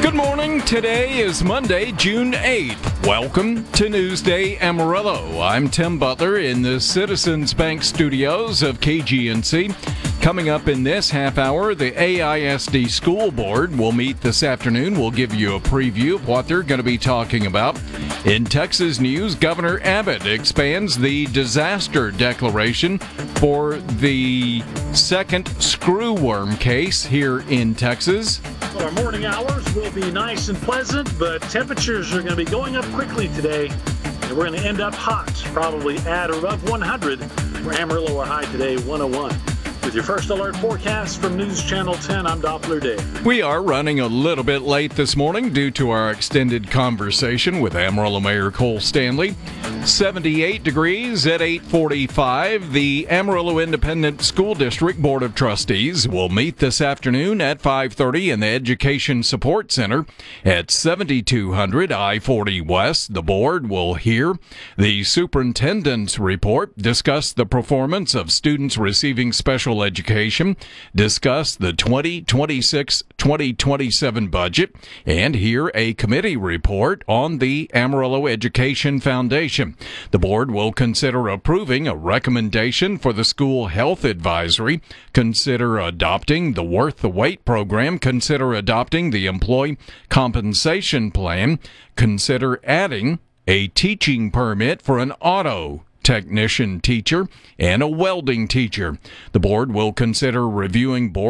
Good morning. Today is Monday, June 8th. Welcome to Newsday Amarillo. I'm Tim Butler in the Citizens Bank studios of KGNC. Coming up in this half hour, the AISD School Board will meet this afternoon. We'll give you a preview of what they're going to be talking about. In Texas news, Governor Abbott expands the disaster declaration for the second screwworm case here in Texas. Our morning hours will be nice and pleasant, but temperatures are going to be going up quickly today. And we're going to end up hot, probably at or above 100. For Amarillo, our high today, 101. With your first alert forecast from News Channel 10, I'm Doppler Dave. We are running a little bit late this morning due to our extended conversation with Amarillo Mayor Cole Stanley. 78 degrees at 8:45. The Amarillo Independent School District Board of Trustees will meet this afternoon at 5:30 in the Education Support Center at 7200 I-40 West. The board will hear the superintendent's report, discuss the performance of students receiving special education, discuss the 2026-2027 budget, and hear a committee report on the Amarillo Education Foundation. The board will consider approving a recommendation for the school health advisory, consider adopting the Worth the Wait program, consider adopting the employee compensation plan, consider adding a teaching permit for an auto technician teacher and a welding teacher. The board will consider reviewing board